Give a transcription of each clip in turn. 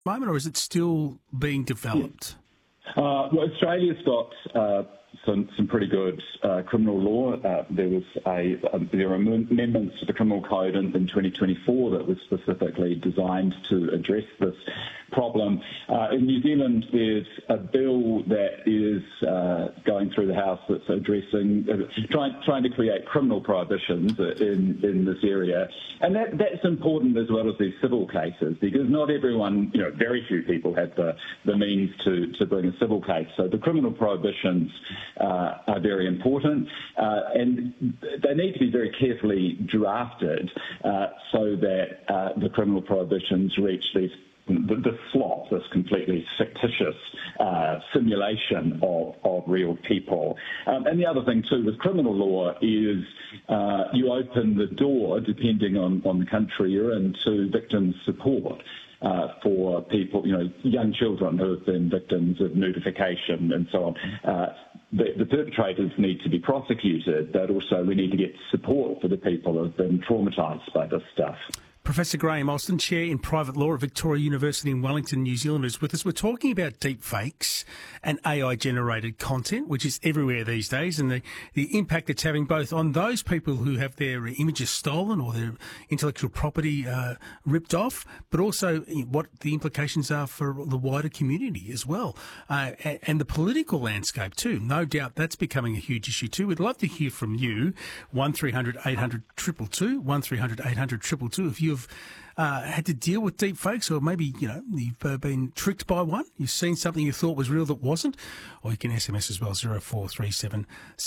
moment, or is it still being developed? Well, Australia's got some pretty good criminal law. There were amendments to the criminal code in 2024 that was specifically designed to address this problem. In New Zealand, there's a bill that is going through the House that's addressing, trying to create criminal prohibitions in this area. And that's important as well as these civil cases, because not everyone, very few people have the means to bring a civil case. So the criminal prohibitions are very important, and they need to be very carefully drafted so that the criminal prohibitions reach the slop, this completely fictitious simulation of real people. And the other thing, too, with criminal law is you open the door, depending on the country you're in, to victim support. For people, young children who have been victims of nudification and so on. The perpetrators need to be prosecuted, but also we need to get support for the people who have been traumatised by this stuff. Professor Graham Alston, Chair in Private Law at Victoria University in Wellington, New Zealand, is with us. We're talking about deepfakes and AI-generated content, which is everywhere these days, and the impact it's having both on those people who have their images stolen or their intellectual property ripped off, but also what the implications are for the wider community as well, and the political landscape too. No doubt that's becoming a huge issue too. We'd love to hear from you. 1300 800 222, 1300 800 222. If you've had to deal with deep fakes, or maybe, you've been tricked by one, you've seen something you thought was real that wasn't, or you can SMS as well, 0437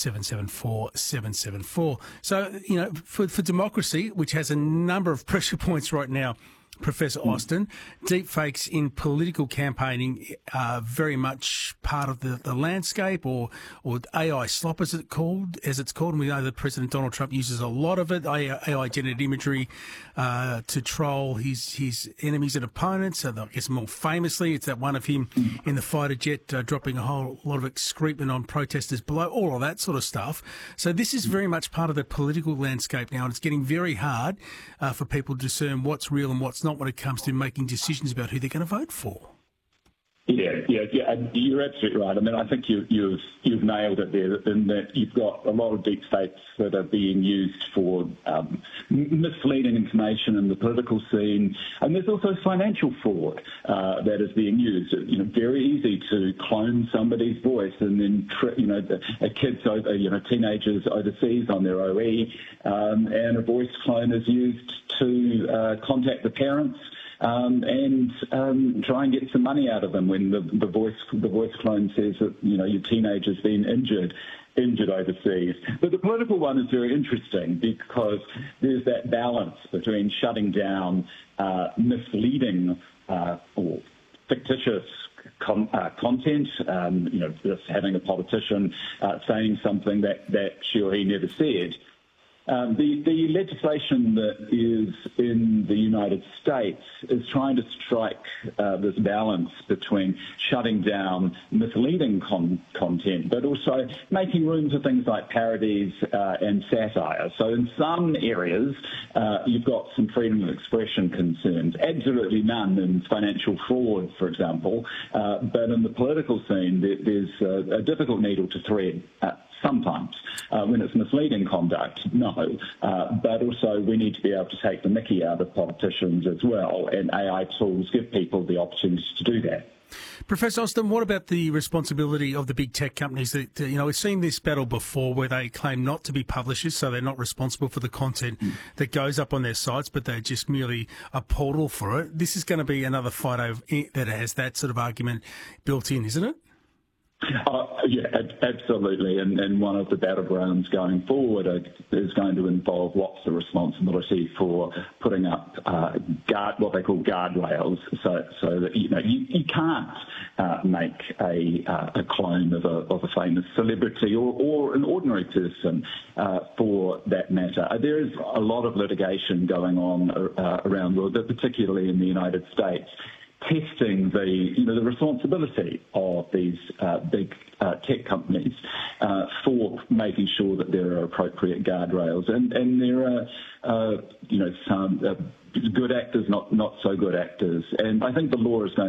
774 774. So, for democracy, which has a number of pressure points right now, Professor Austin, deepfakes in political campaigning are very much part of the landscape, or AI slop, as it's called, and we know that President Donald Trump uses a lot of it, AI-generated imagery, to troll his enemies and opponents. I guess more famously, it's that one of him in the fighter jet dropping a whole lot of excrement on protesters below, all of that sort of stuff. So this is very much part of the political landscape now, and it's getting very hard for people to discern what's real and what's not when it comes to making decisions about who they're going to vote for. Yeah, you're absolutely right. I mean, I think you've nailed it there, in that you've got a lot of deep fakes that are being used for misleading information in the political scene, and there's also financial fraud that is being used. Very easy to clone somebody's voice and then teenagers overseas on their OE, and a voice clone is used to contact the parents. And try and get some money out of them when the voice clone says that your teenager's been injured overseas. But the political one is very interesting because there's that balance between shutting down misleading or fictitious content, just having a politician saying something that she or he never said. The legislation that is in the United States is trying to strike this balance between shutting down misleading content, but also making room for things like parodies and satire. So in some areas, you've got some freedom of expression concerns, absolutely none in financial fraud, for example, but in the political scene, there's a difficult needle to thread. Sometimes, when it's misleading conduct, no. But also we need to be able to take the mickey out of politicians as well, and AI tools give people the opportunity to do that. Professor Austin, what about the responsibility of the big tech companies that, we've seen this battle before where they claim not to be publishers, so they're not responsible for the content that goes up on their sites, but they're just merely a portal for it. This is going to be another fight that has that sort of argument built in, isn't it? Yeah, absolutely. And one of the battlegrounds going forward is going to involve lots of responsibility for putting up what they call guardrails, so that you can't make a clone of a famous celebrity or an ordinary person for that matter. There is a lot of litigation going on around the world, but particularly in the United States, testing the responsibility of these big tech companies for making sure that there are appropriate guardrails, and there are some good actors, not so good actors, and I think the law is going